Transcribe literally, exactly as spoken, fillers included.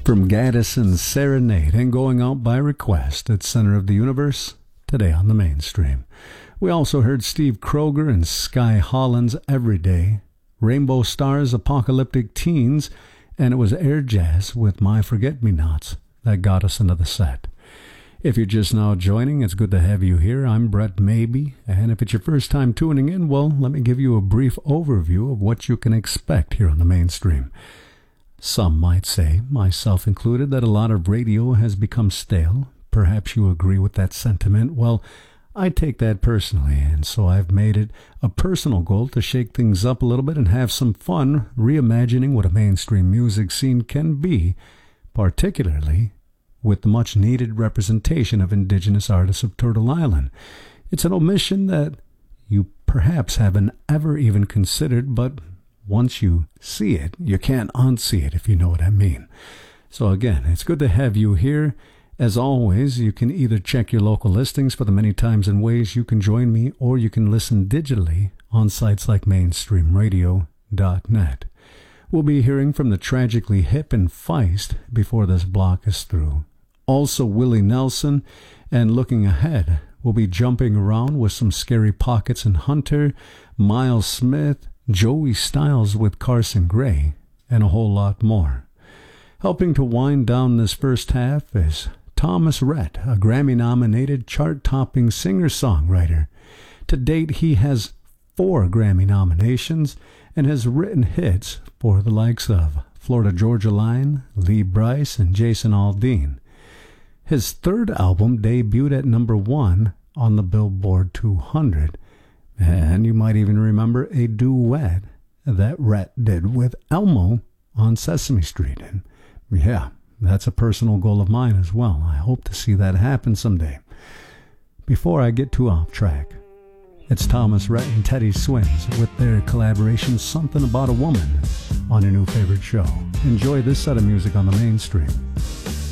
From Gaddison's Serenade and Going Out by Request at Center of the Universe, today on the Mainstream. We also heard Steve Kroger and Sky Holland's Everyday, Rainbow Stars' Apocalyptic Teens, and it was Air Jazz with My Forget-Me-Nots that got us into the set. If you're just now joining, it's good to have you here. I'm Brett Maybe, and if it's your first time tuning in, well, let me give you a brief overview of what you can expect here on the Mainstream. Some might say, myself included, that a lot of radio has become stale. Perhaps you agree with that sentiment. Well, I take that personally, and so I've made it a personal goal to shake things up a little bit and have some fun reimagining what a mainstream music scene can be, particularly with the much-needed representation of indigenous artists of Turtle Island. It's an omission that you perhaps haven't ever even considered, but once you see it, you can't unsee it, if you know what I mean. So again, it's good to have you here. As always, you can either check your local listings for the many times and ways you can join me, or you can listen digitally on sites like mainstream radio dot net. We'll be hearing from the Tragically Hip and Feist before this block is through. Also Willie Nelson, and looking ahead, we'll be jumping around with some Scary Pockets and Hunter, Miles Smith, Joey Styles with Carson Gray, and a whole lot more. Helping to wind down this first half is Thomas Rhett, a Grammy-nominated chart-topping singer-songwriter. To date, he has four Grammy nominations and has written hits for the likes of Florida Georgia Line, Lee Brice, and Jason Aldean. His third album debuted at number one on the Billboard two hundred, and you might even remember a duet that Rhett did with Elmo on Sesame Street. And yeah, that's a personal goal of mine as well. I hope to see that happen someday. Before I get too off track, it's Thomas Rhett and Teddy Swins with their collaboration Something About a Woman on your new favorite show. Enjoy this set of music on the Mainstream.